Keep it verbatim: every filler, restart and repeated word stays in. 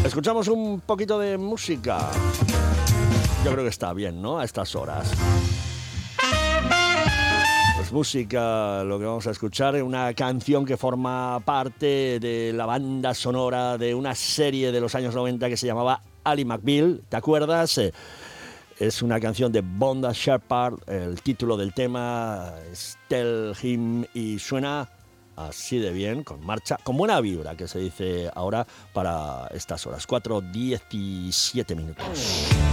Escuchamos un poquito de música. Yo creo que está bien, ¿no? A estas horas. Pues música, lo que vamos a escuchar es una canción que forma parte de la banda sonora de una serie de los años noventa que se llamaba Ally McBeal. ¿Te acuerdas? Es una canción de Vonda Shepard. El título del tema es Tell Him y suena así de bien, con marcha, con buena vibra, que se dice ahora para estas horas. cuatro diecisiete minutos.